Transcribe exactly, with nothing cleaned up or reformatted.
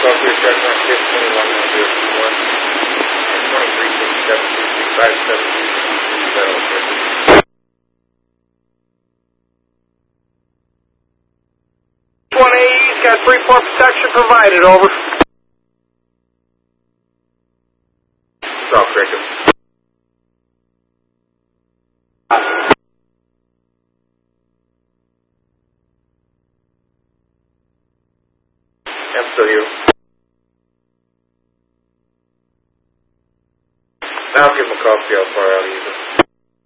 Call clear check one six twenty-one one zero two one and twenty-three sixty-seven two six five seven two two two zero six. one eighty's got three four protection provided, over. South Cricket. I'm still here. Now give him a call, see how far out he is.